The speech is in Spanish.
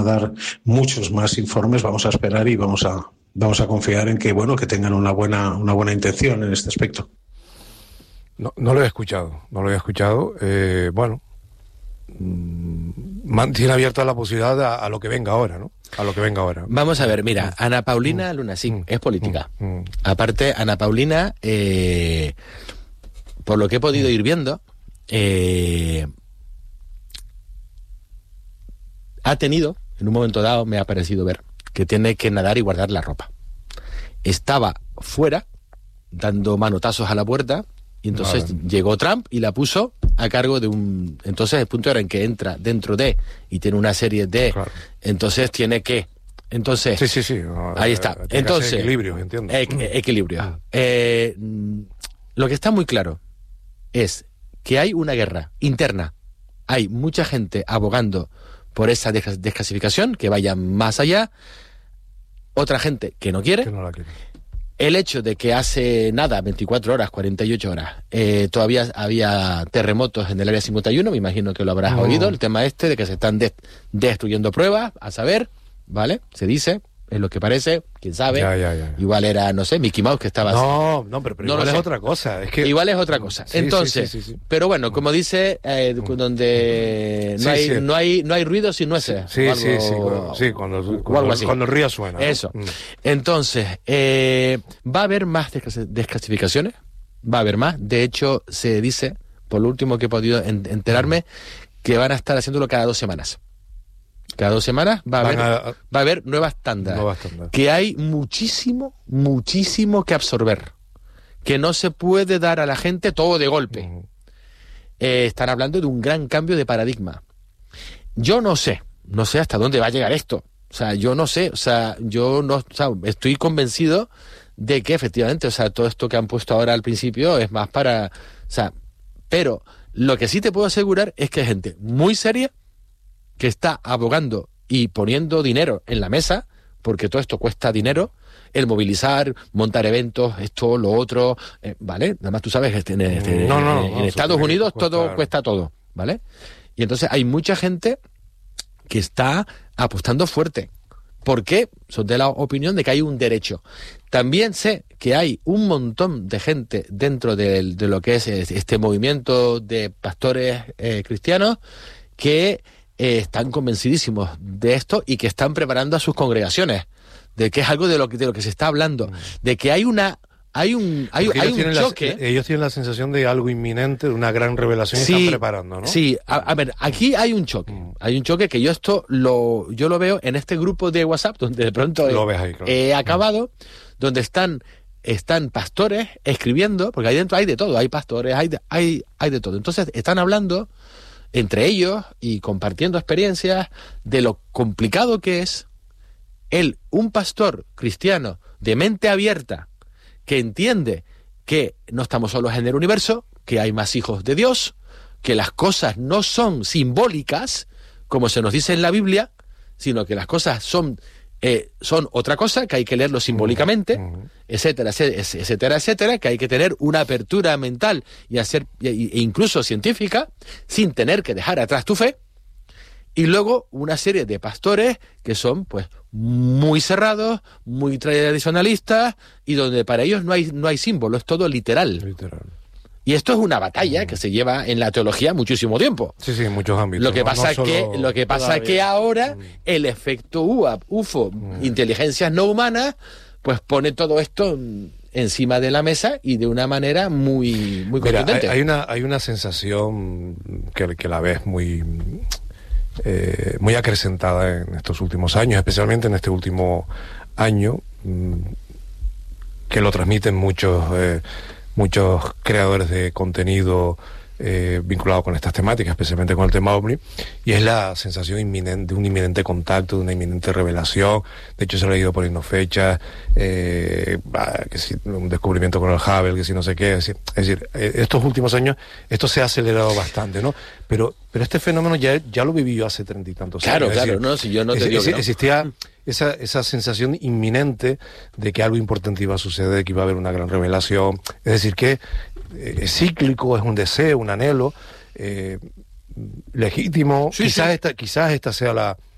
dar muchos más informes, vamos a esperar y vamos a confiar en que, bueno, que tengan una buena intención en este aspecto. No lo he escuchado. Bueno, mantiene abierta la posibilidad a lo que venga ahora, ¿no? A lo que venga ahora. Vamos a ver, mira, Ana Paulina Luna, sí, es política. Aparte, Ana Paulina, por lo que he podido ir viendo, ha tenido, en un momento dado, me ha parecido ver, que tiene que nadar y guardar la ropa. Estaba fuera, dando manotazos a la puerta, y entonces llegó Trump y la puso a cargo de un... Entonces el punto era en que entra dentro de, y tiene una serie de... Claro. Entonces tiene que... Entonces... Sí. Ahí está. Entonces... Equilibrio, entiendo. Equilibrio. Lo que está muy claro es que hay una guerra interna. Hay mucha gente abogando por esa desclasificación, que vaya más allá. Otra gente que no quiere. Que no la quiere. El hecho de que hace nada, 24 horas, 48 horas, todavía había terremotos en el área 51, me imagino que lo habrás oído, el tema de que se están destruyendo pruebas, a saber, ¿vale? Se dice, es lo que parece, quién sabe. Ya. Igual era, no sé, Mickey Mouse que estaba... No, pero igual es otra cosa. Es que... Igual es otra cosa. Sí, entonces, sí. Pero bueno, como dice, donde no hay ruido sin nueces. Sí, cuando el río suena, ¿no? Eso. Entonces, ¿va a haber más desclasificaciones? Va a haber más. De hecho, se dice, por lo último que he podido enterarme, que van a estar haciéndolo cada 2 semanas. Cada 2 semanas va a haber nuevas tandas. Que hay muchísimo que absorber. Que no se puede dar a la gente todo de golpe. Están hablando de un gran cambio de paradigma. Yo no sé hasta dónde va a llegar esto. O sea, yo no sé, estoy convencido de que efectivamente, todo esto que han puesto ahora al principio es más para... pero lo que sí te puedo asegurar es que hay gente muy seria que está abogando y poniendo dinero en la mesa, porque todo esto cuesta dinero, el movilizar, montar eventos, esto, lo otro, ¿vale? Nada más tú sabes que en Estados Unidos todo cuesta todo, ¿vale? Y entonces hay mucha gente que está apostando fuerte. ¿Por qué? Son de la opinión de que hay un derecho. También sé que hay un montón de gente dentro de lo que es este movimiento de pastores cristianos que están convencidísimos de esto y que están preparando a sus congregaciones, de que es algo de lo que se está hablando, de que hay un choque. Ellos tienen la sensación de algo inminente, de una gran revelación, y están preparando, ¿no? Sí, a ver, aquí hay un choque. Hay un choque que yo lo veo en este grupo de WhatsApp, donde de pronto he acabado, donde están pastores escribiendo, porque ahí dentro hay de todo, hay pastores, hay de todo. Entonces están hablando entre ellos y compartiendo experiencias de lo complicado que es un pastor cristiano de mente abierta que entiende que no estamos solos en el universo, que hay más hijos de Dios, que las cosas no son simbólicas, como se nos dice en la Biblia, sino que las cosas son otra cosa, que hay que leerlo simbólicamente, etcétera, que hay que tener una apertura mental e incluso científica, sin tener que dejar atrás tu fe. Y luego una serie de pastores que son pues muy cerrados, muy tradicionalistas, y donde para ellos no hay símbolo, es todo literal. Y esto es una batalla que se lleva en la teología muchísimo tiempo. Sí, en muchos ámbitos. Lo que pasa es que ahora el efecto UFO, inteligencias no humanas, pues pone todo esto encima de la mesa y de una manera muy contundente. Hay una sensación que la ves muy acrecentada en estos últimos años, especialmente en este último año, que lo transmiten muchos creadores de contenido vinculados con estas temáticas, especialmente con el tema OVNI, y es la sensación de un inminente contacto, de una inminente revelación. De hecho, se ha leído por ahí no fechas, que si un descubrimiento con el Hubble, que si no sé qué. Es decir, estos últimos años esto se ha acelerado bastante, ¿no? Pero este fenómeno ya lo viví yo hace 30 y tantos años. Claro, no, si yo no te digo que no. Existía esa sensación inminente de que algo importante iba a suceder, que iba a haber una gran revelación. Es decir, que es cíclico, es un deseo, un anhelo legítimo. Quizás esta sea